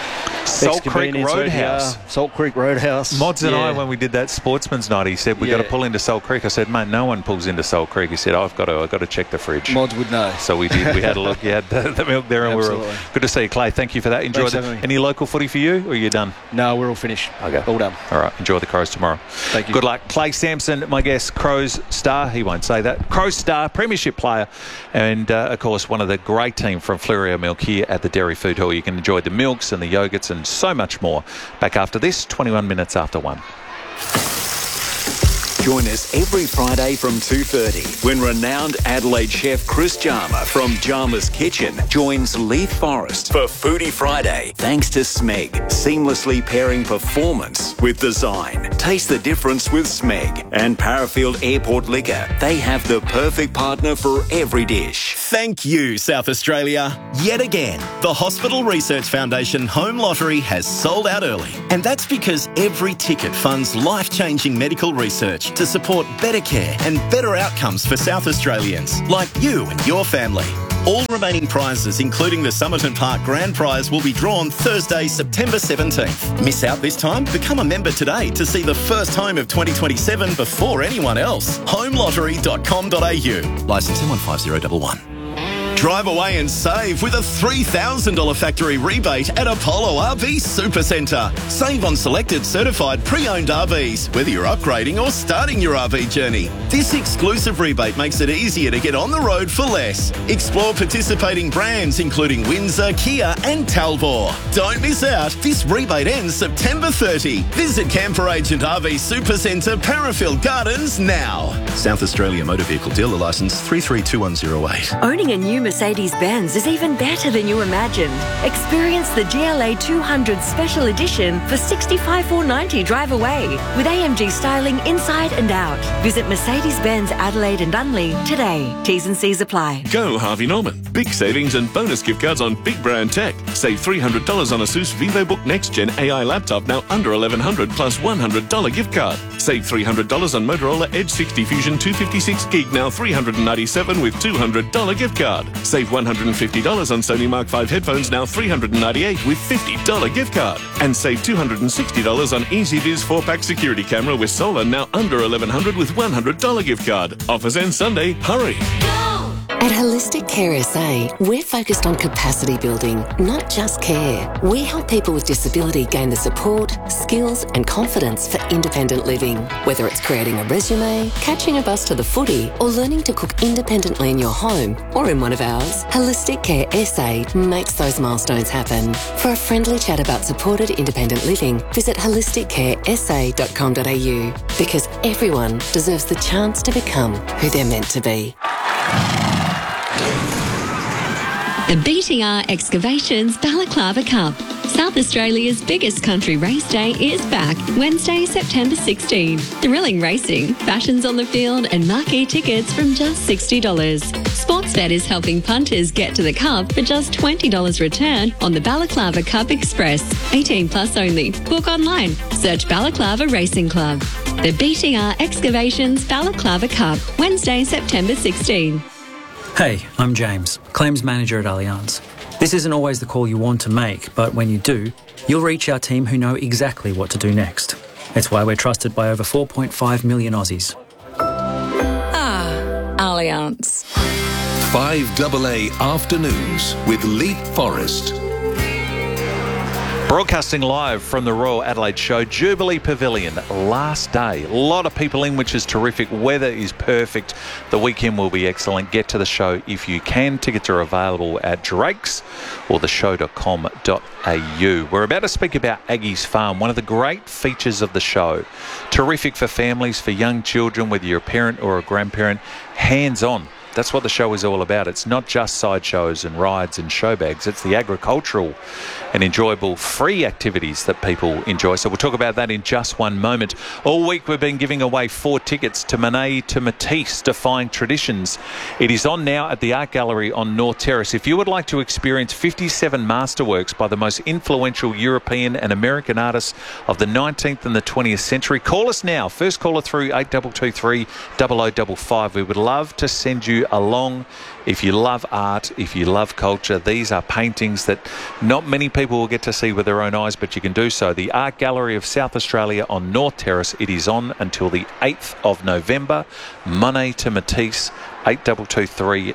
Salt Creek Ex-convenience Roadhouse. ODR, Salt Creek Roadhouse. Mods and I, Yeah. when we did that sportsman's night, he said, we've got to pull into Salt Creek. I said, mate, no one pulls into Salt Creek. He said, I've got to check the fridge. Mods would know. So we did. We had a look. You had the milk there, and Absolutely. we were good to see you, Clay. Thank you for that. Enjoy Thanks for having me. Any local footy for you, or are you done? No, we're all finished. Okay. All done. All right. Enjoy the Crows tomorrow. Thank you. Good luck. Clay Sampson, my guest, Crows star. He won't say that. Crows star, premiership player, and of course one of the great team from Fleurieu Milk here at the Dairy Food Hall. You can enjoy the milks and the yogurts and so much more. Back after this, 21 minutes after 1. Join us every Friday from 2:30 when renowned Adelaide chef Chris Jarmer from Jarmer's Kitchen joins Leith Forrest for Foodie Friday. Thanks to Smeg, seamlessly pairing performance with design. Taste the difference with Smeg and Parafield Airport Liquor. They have the perfect partner for every dish. Thank you, South Australia. Yet again, the Hospital Research Foundation Home Lottery has sold out early. And that's because every ticket funds life-changing medical research to support better care and better outcomes for South Australians, like you and your family. All remaining prizes, including the Somerton Park Grand Prize, will be drawn Thursday, September 17th. Miss out this time? Become a member today to see the first home of 2027 before anyone else. homelottery.com.au. Licence M15011. Drive away and save with a $3,000 factory rebate at Apollo RV Supercentre. Save on selected certified pre-owned RVs, whether you're upgrading or starting your RV journey. This exclusive rebate makes it easier to get on the road for less. Explore participating brands including Windsor, Kia and Talbot. Don't miss out. This rebate ends September 30. Visit Camper Agent RV Supercentre, Parafield Gardens now. South Australia Motor Vehicle Dealer Licence 332108. Owning a new Mercedes-Benz is even better than you imagined. Experience the GLA 200 Special Edition for $65,490 drive away with AMG styling inside and out. Visit Mercedes-Benz Adelaide and Unley today. T's and C's apply. Go Harvey Norman. Big savings and bonus gift cards on big brand tech. Save $300 on ASUS VivoBook Next Gen AI laptop, now under $1,100 plus $100 gift card. Save $300 on Motorola Edge 60 Fusion 256 gig, now $397 with $200 gift card. Save $150 on Sony Mark 5 headphones, now $398 with $50 gift card. And save $260 on EasyViz 4-pack security camera with solar, now under $1,100 with $100 gift card. Offers end Sunday. Hurry. At Holistic Care SA, we're focused on capacity building, not just care. We help people with disability gain the support, skills and confidence for independent living. Whether it's creating a resume, catching a bus to the footy, or learning to cook independently in your home or in one of ours, Holistic Care SA makes those milestones happen. For a friendly chat about supported independent living, visit holisticcaresa.com.au, because everyone deserves the chance to become who they're meant to be. The BTR Excavations Balaclava Cup. South Australia's biggest country race day is back, Wednesday, September 16. Thrilling racing, fashions on the field and marquee tickets from just $60. Sportsbet is helping punters get to the Cup for just $20 return on the Balaclava Cup Express. 18 plus only. Book online. Search Balaclava Racing Club. The BTR Excavations Balaclava Cup, Wednesday, September 16. Hey, I'm James, Claims Manager at Allianz. This isn't always the call you want to make, but when you do, you'll reach our team who know exactly what to do next. It's why we're trusted by over 4.5 million Aussies. Allianz. 5AA Afternoons with Leith Forrest. Broadcasting live from the Royal Adelaide Show, Jubilee Pavilion, last day. A lot of people in, which is terrific. Weather is perfect. The weekend will be excellent. Get to the show if you can. Tickets are available at Drake's or theshow.com.au. We're about to speak about Aggie's Farm, one of the great features of the show. Terrific for families, for young children, whether you're a parent or a grandparent, hands-on. That's what the show is all about. It's not just sideshows and rides and show bags. It's the agricultural and enjoyable free activities that people enjoy. So we'll talk about that in just one moment. All week we've been giving away 4 tickets to Monet to Matisse, Defying Traditions. It is on now at the Art Gallery on North Terrace. If you would like to experience 57 masterworks by the most influential European and American artists of the 19th and the 20th century, call us now. First caller through 8223 0055. We would love to send you you along. If you love art, if you love culture, these are paintings that not many people will get to see with their own eyes, but you can do so. The Art Gallery of South Australia on North Terrace, it is on until the 8th of November. Money to Matisse, 8223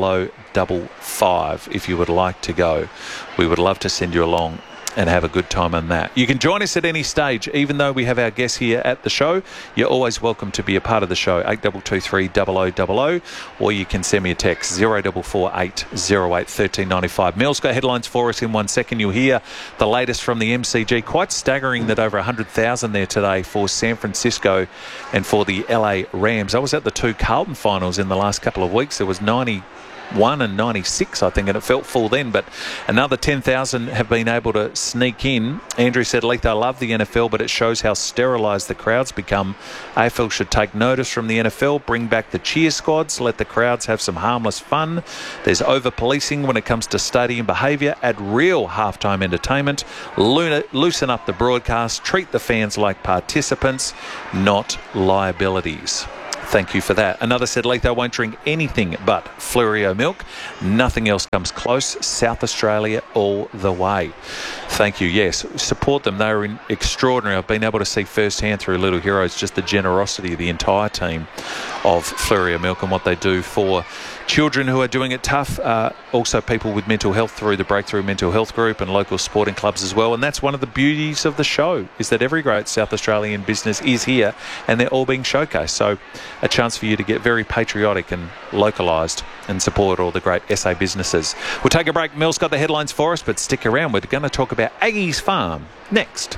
0055 if you would like to go. We would love to send you along and have a good time on that. You can join us at any stage, even though we have our guests here at the show. You're always welcome to be a part of the show, 8223 0000, or you can send me a text, 0448 08 1395. Mel's got headlines for us in 1 second. You'll hear the latest from the MCG. Quite staggering that over 100,000 there today for San Francisco and for the LA Rams. I was at the two Carlton finals in the last couple of weeks. There was 91 and 96, I think, and it felt full then, but another 10,000 have been able to sneak in. Andrew said, Leith, I love the NFL, but it shows how sterilised the crowds become. AFL should take notice from the NFL, bring back the cheer squads, let the crowds have some harmless fun. There's over-policing when it comes to stadium behaviour. Add real halftime entertainment, loosen up the broadcast, treat the fans like participants, not liabilities. Thank you for that. Another said, Leith, I won't drink anything but Fleurieu milk. Nothing else comes close. South Australia all the way. Thank you. Yes, support them. They are extraordinary. I've been able to see firsthand through Little Heroes just the generosity of the entire team of Fleurieu milk and what they do for children who are doing it tough. Also people with mental health through the Breakthrough Mental Health Group and local sporting clubs as well. And that's one of the beauties of the show, is that every great South Australian business is here and they're all being showcased. So a chance for you to get very patriotic and localised and support all the great SA businesses. We'll take a break. Mel's got the headlines for us, but stick around. We're going to talk about Aggie's Farm next.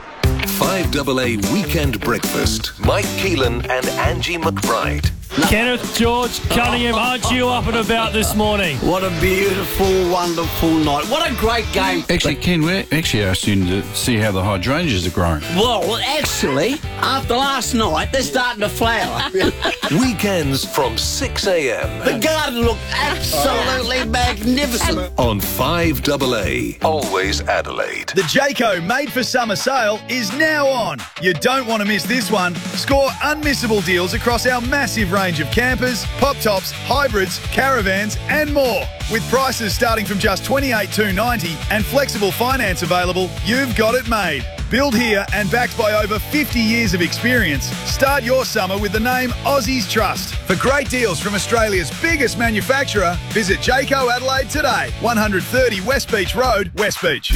5AA Weekend Breakfast. Mike Keelan and Angie McBride. Kenneth George Cunningham, aren't you up and about this morning? What a beautiful, wonderful night. What a great game. Actually, Ken, we're actually are soon to see how the hydrangeas are growing. Well, actually, after last night, they're starting to flower. Weekends from 6 a.m. The garden looked absolutely magnificent. On 5AA, always Adelaide. The Jayco Made for Summer sale is now on. You don't want to miss this one. Score unmissable deals across our massive range of campers, pop-tops, hybrids, caravans and more. With prices starting from just $28,290 and flexible finance available, you've got it made. Built here and backed by over 50 years of experience, start your summer with the name Aussies Trust. For great deals from Australia's biggest manufacturer, visit Jayco Adelaide today, 130 West Beach Road, West Beach.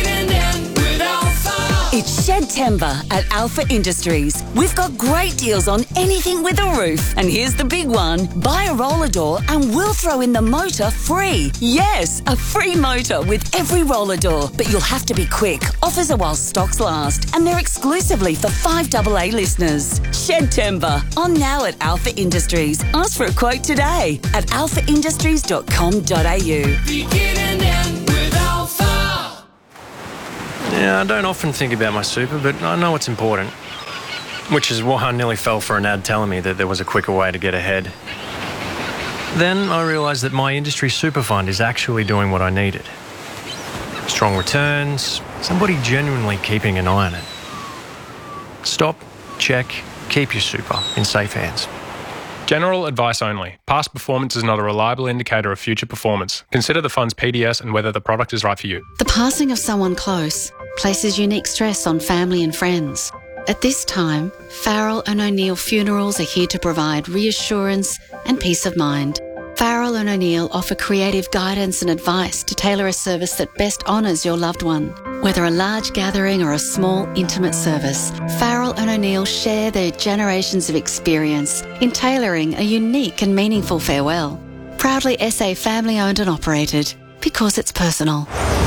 It's Shedtember at Alpha Industries. We've got great deals on anything with a roof. And here's the big one. Buy a roller door and we'll throw in the motor free. Yes, a free motor with every roller door. But you'll have to be quick. Offers are while stocks last. And they're exclusively for 5AA listeners. Shedtember, on now at Alpha Industries. Ask for a quote today at alphaindustries.com.au. Beginning and with Alpha. Yeah, I don't often think about my super, but I know it's important. Which is why I nearly fell for an ad telling me that there was a quicker way to get ahead. Then I realised that my industry super fund is actually doing what I needed. Strong returns, somebody genuinely keeping an eye on it. Stop, check, keep your super in safe hands. General advice only. Past performance is not a reliable indicator of future performance. Consider the fund's PDS and whether the product is right for you. The passing of someone close places unique stress on family and friends. At this time, Farrell and O'Neill Funerals are here to provide reassurance and peace of mind. Farrell and O'Neill offer creative guidance and advice to tailor a service that best honours your loved one. Whether a large gathering or a small, intimate service, Farrell and O'Neill share their generations of experience in tailoring a unique and meaningful farewell. Proudly SA family owned and operated, because it's personal.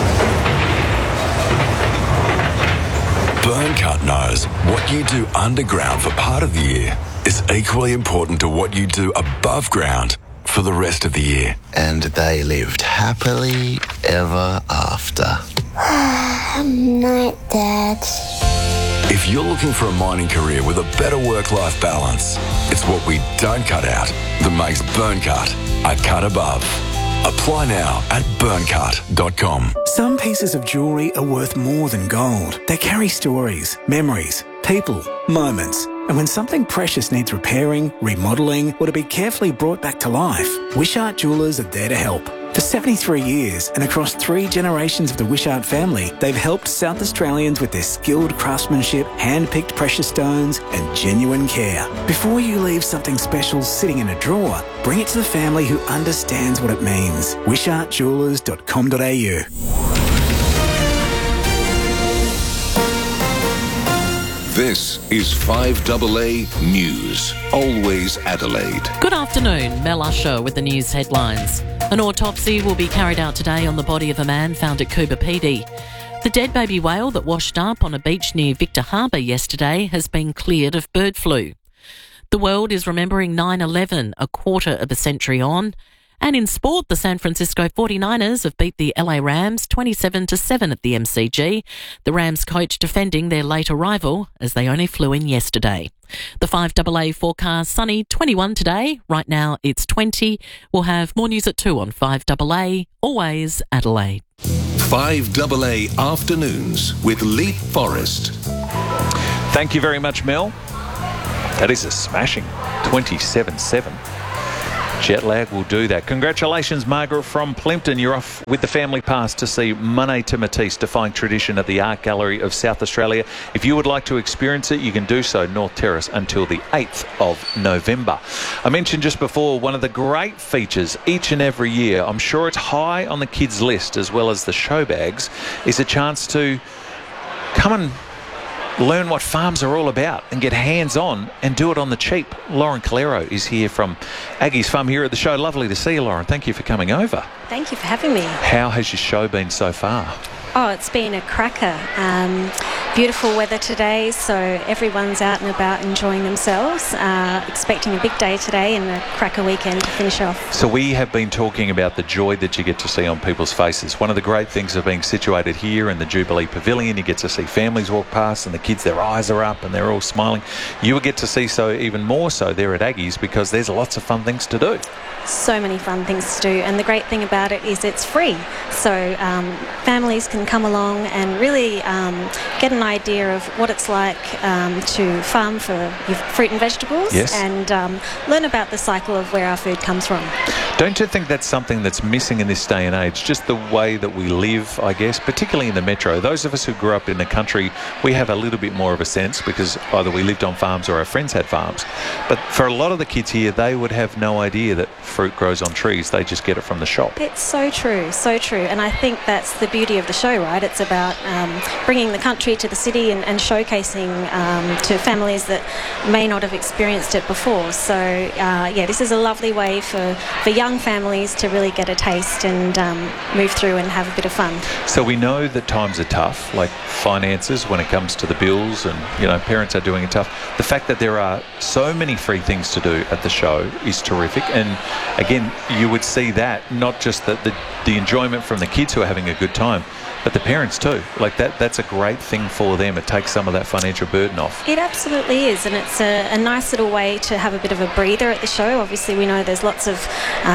Burncut knows what you do underground for part of the year is equally important to what you do above ground for the rest of the year. And they lived happily ever after. Night, Dad. If you're looking for a mining career with a better work-life balance, it's what we don't cut out that makes Burncut a cut above. Apply now at burncut.com. Some pieces of jewellery are worth more than gold. They carry stories, memories, people, moments. And when something precious needs repairing, remodelling, or to be carefully brought back to life, Wishart Jewellers are there to help. For 73 years and across 3 generations of the Wishart family, they've helped South Australians with their skilled craftsmanship, hand-picked precious stones and genuine care. Before you leave something special sitting in a drawer, bring it to the family who understands what it means. wishartjewellers.com.au. This is 5AA News, always Adelaide. Good afternoon, Mel Usher with the news headlines. An autopsy will be carried out today on the body of a man found at Coober Pedy. The dead baby whale that washed up on a beach near Victor Harbour yesterday has been cleared of bird flu. The world is remembering 9/11, a quarter of a century on. And in sport, the San Francisco 49ers have beat the LA Rams 27-7 at the MCG. The Rams coach defending their late arrival as they only flew in yesterday. The 5AA forecast sunny, 21 today. Right now it's 20. We'll have more news at 2 on 5AA, always Adelaide. 5AA Afternoons with Leap Forest. Thank you very much, Mel. That is a smashing 27-7. Jet lag will do that. Congratulations, Margaret from Plimpton. You're off with the family pass to see Monet to Matisse, Defying Tradition at the Art Gallery of South Australia. If you would like to experience it, you can do so, North Terrace, until the 8th of November. I mentioned just before, one of the great features each and every year, I'm sure it's high on the kids' list as well as the show bags, is a chance to come and learn what farms are all about and get hands-on and do it on the cheap. Lauren Calero is here from Aggie's Farm here at the show. Lovely to see you, Lauren. Thank you for coming over. Thank you for having me. How has your show been so far? Oh, it's been a cracker. Beautiful weather today, so everyone's out and about enjoying themselves. Expecting a big day today and a cracker weekend to finish off. So we have been talking about the joy that you get to see on people's faces. One of the great things of being situated here in the Jubilee Pavilion, you get to see families walk past and the kids, their eyes are up and they're all smiling. You will get to see so even more so there at Aggie's because there's lots of fun things to do. So many fun things to do, and the great thing about it is it's free. So families can come along and really get an idea of what it's like to farm for your fruit and vegetables. Yes. And learn about the cycle of where our food comes from. Don't you think that's something that's missing in this day and age? Just the way that we live, I guess, particularly in the metro. Those of us who grew up in the country, we have a little bit more of a sense because either we lived on farms or our friends had farms. But for a lot of the kids here, they would have no idea that fruit grows on trees. They just get it from the shop. It's so true, so true. And I think that's the beauty of the show, right? It's about bringing the country to the city and showcasing to families that may not have experienced it before. So, yeah, this is a lovely way for young families to really get a taste and move through and have a bit of fun. So we know that times are tough, like finances when it comes to the bills and, you know, parents are doing it tough. The fact that there are so many free things to do at the show is terrific. And again, you would see that, not just the enjoyment from the kids who are having a good time, but the parents too. Like that's a great thing for them. It takes some of that financial burden off. It absolutely is, and it's a nice little way to have a bit of a breather at the show. Obviously, we know there's lots of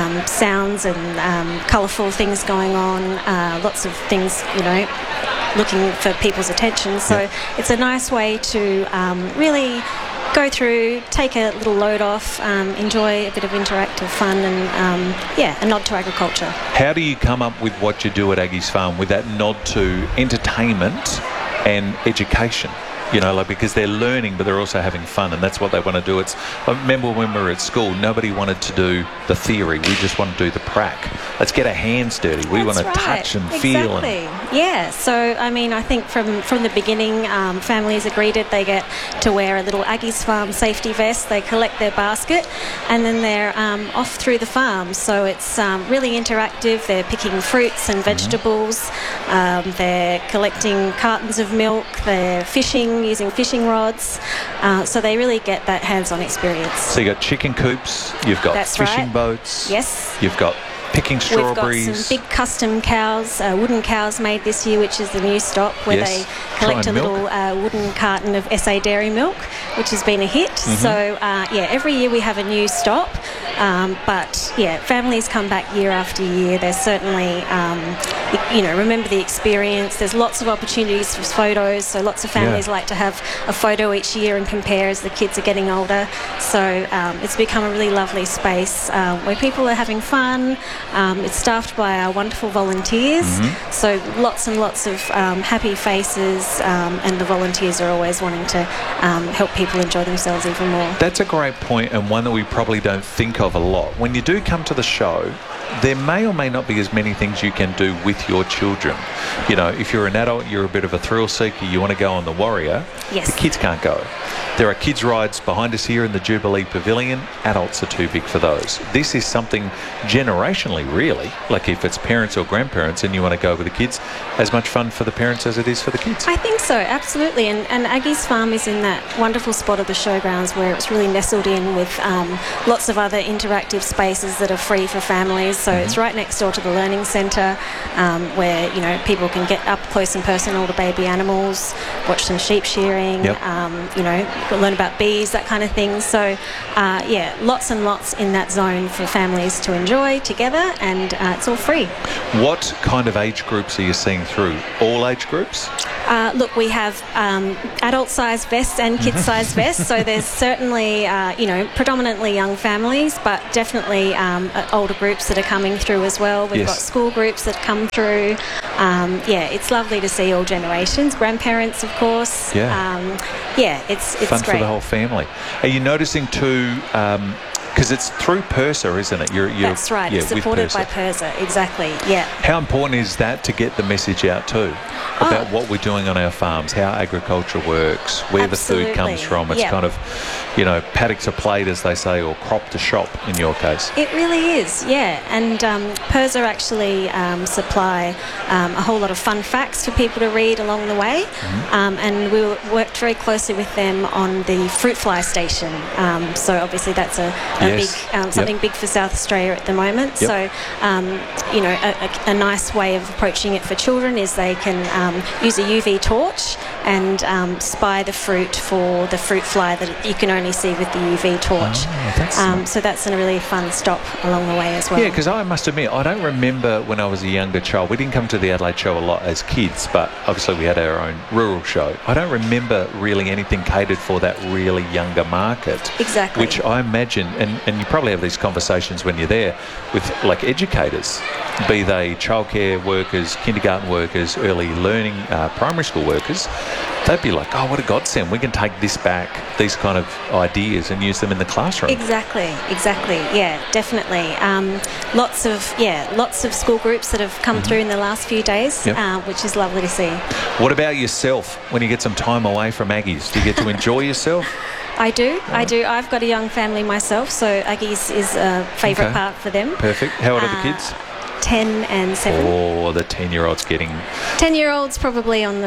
sounds and colourful things going on, lots of things, you know, looking for people's attention. So it's a nice way to really go through, take a little load off, enjoy a bit of interactive fun and, a nod to agriculture. How do you come up with what you do at Aggie's Farm with that nod to entertainment and education? You know, like, because they're learning, but they're also having fun, and that's what they want to do. I remember when we were at school, nobody wanted to do the theory. We just want to do the prac. Let's get our hands dirty. We want to touch and feel. Exactly. Yeah. So, I mean, I think from the beginning, families are greeted. They get to wear a little Aggie's Farm safety vest. They collect their basket, and then they're off through the farm. So it's really interactive. They're picking fruits and vegetables. They're collecting cartons of milk. They're fishing, using fishing rods, so they really get that hands-on experience. So you've got chicken coops, you've got fishing boats, yes, you've got Picking strawberries. We've got some big custom cows, wooden cows made this year, which is the new stop, where they collect a little wooden carton of SA Dairy milk, which has been a hit. So, every year we have a new stop. But, families come back year after year. There's certainly, remember the experience. There's lots of opportunities for photos, so lots of families like to have a photo each year and compare as the kids are getting older. So it's become a really lovely space where people are having fun. It's staffed by our wonderful volunteers, so lots and lots of happy faces, and the volunteers are always wanting to help people enjoy themselves even more. That's a great point, and one that we probably don't think of a lot. When you do come to the show, there may or may not be as many things you can do with your children. You know, if you're an adult, you're a bit of a thrill seeker, you want to go on the Warrior, the kids can't go. There are kids' rides behind us here in the Jubilee Pavilion. Adults are too big for those. This is something generationally, really, like if it's parents or grandparents and you want to go with the kids, as much fun for the parents as it is for the kids. I think so, absolutely. And Aggie's Farm is in that wonderful spot of the showgrounds where it's really nestled in with lots of other interactive spaces that are free for families. So it's right next door to the Learning Centre, where, people can get up close and personal to baby animals, watch some sheep shearing, learn about bees, that kind of thing. So, lots and lots in that zone for families to enjoy together, and it's all free. What kind of age groups are you seeing through? All age groups? Look, we have adult-sized vests and kid-sized vests, so there's certainly, predominantly young families, but definitely older groups that are coming through as well. We've got school groups that come through. It's lovely to see all generations. Grandparents, of course. It's fun great. For the whole family. Are you noticing too, because it's through PIRSA, isn't it? That's right. It's supported by PIRSA, exactly, How important is that to get the message out too? About what we're doing on our farms, how agriculture works, where the food comes from. It's kind of, paddock to plate, as they say, or crop to shop in your case. It really is, And PIRSA actually supply a whole lot of fun facts for people to read along the way. And we worked very closely with them on the fruit fly station. So obviously that's a big something big for South Australia at the moment. So, a nice way of approaching it for children is they can use a UV torch and spy the fruit for the fruit fly that you can only see with the UV torch. So that's a really fun stop along the way as well. Yeah, because I must admit, I don't remember when I was a younger child. We didn't come to the Adelaide show a lot as kids, but obviously we had our own rural show. I don't remember really anything catered for that really younger market. Exactly. Which I imagine, and you probably have these conversations when you're there with like educators, be they childcare workers, kindergarten workers, early learning, primary school workers. They'd be like, oh, what a godsend. We can take this back, these kind of ideas, and use them in the classroom. Exactly. Yeah, definitely. Lots of school groups that have come through in the last few days, which is lovely to see. What about yourself when you get some time away from Aggies? Do you get to enjoy yourself? I do. I've got a young family myself, so Aggies is a favourite part for them. Perfect. How old are the kids? 10 and 7. Oh, the 10-year-old's getting... 10-year-old's probably on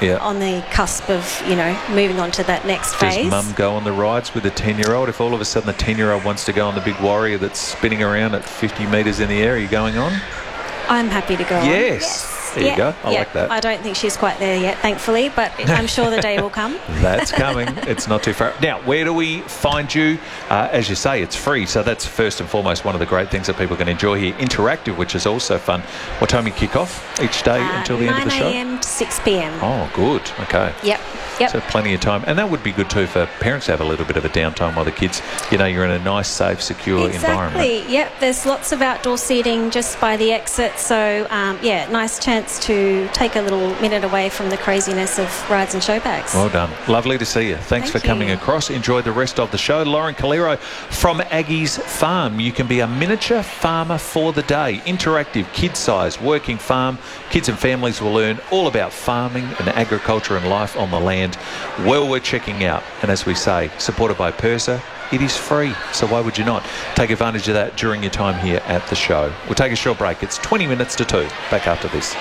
the cusp of, moving on to that next phase. Does Mum go on the rides with the 10-year-old? If all of a sudden the 10-year-old wants to go on the big Warrior that's spinning around at 50 metres in the air, are you going on? I'm happy to go on. Yes. There you go. I like that. I don't think she's quite there yet, thankfully, but I'm sure the day will come. That's coming. It's not too far. Now, where do we find you? As you say, it's free, so that's first and foremost one of the great things that people can enjoy here. Interactive, which is also fun. What time you kick off each day until the end of the show? 9 a.m. to 6 p.m. Oh, good. Okay. Yep. So plenty of time. And that would be good too for parents to have a little bit of a downtime while the kids, you're in a nice, safe, secure environment. Exactly. Yep. There's lots of outdoor seating just by the exit. So, nice chance to take a little minute away from the craziness of rides and show bags. Well done. Lovely to see you. Thanks for coming across. Enjoy the rest of the show. Lauren Calero from Aggie's Farm. You can be a miniature farmer for the day. Interactive, kid-sized, working farm. Kids and families will learn all about farming and agriculture and life on the land. Well worth checking out. And as we say, supported by PIRSA, it is free. So why would you not take advantage of that during your time here at the show? We'll take a short break. It's 20 minutes to 2. Back after this.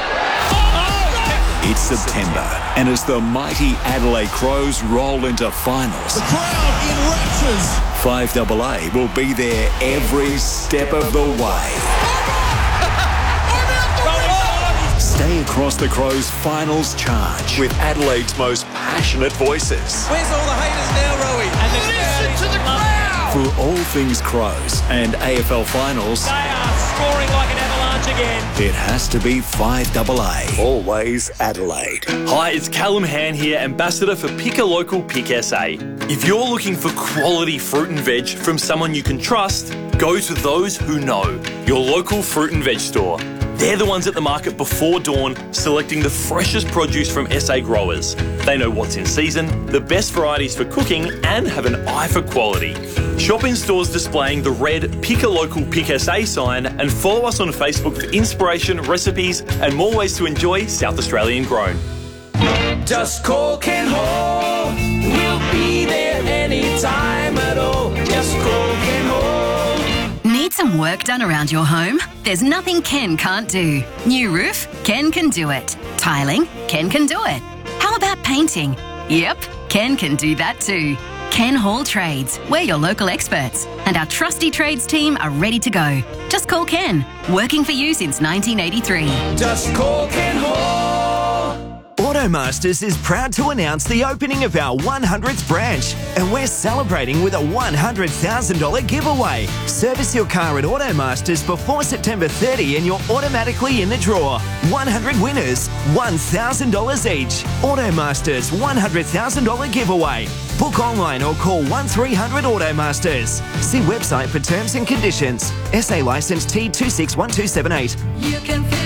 It's September, and as the mighty Adelaide Crows roll into finals, the crowd in raptures. 5AA will be there every step of the way. across the Crows finals charge with Adelaide's most passionate voices. Where's all the haters now, Rowie? And listen to the crowd! For all things Crows and AFL finals, They are scoring like an avalanche again. it has to be 5AA. Always Adelaide. Hi, it's Callum Han here, Ambassador for Pick a Local Pick SA. If you're looking for quality fruit and veg from someone you can trust, go to those who know, your local fruit and veg store. They're the ones at the market before dawn, selecting the freshest produce from SA growers. They know what's in season, the best varieties for cooking, and have an eye for quality. Shop in stores displaying the red Pick a Local Pick SA sign, and follow us on Facebook for inspiration, recipes, and more ways to enjoy South Australian grown. Just call Ken Hall. We'll be there anytime at all. Just call Ken Hall. Need some work done around your home? There's nothing Ken can't do. New roof? Ken can do it. Tiling? Ken can do it. How about painting? Yep, Ken can do that too. Ken Hall Trades. We're your local experts, and our trusty trades team are ready to go. Just call Ken. Working for you since 1983. Just call Ken Hall. Automasters is proud to announce the opening of our 100th branch, and we're celebrating with a $100,000 giveaway. Service your car at Automasters before September 30 and you're automatically in the draw. 100 winners, $1,000 each. Automasters $100,000 giveaway. Book online or call 1300 Automasters. See website for terms and conditions. SA licence T261278. You can feel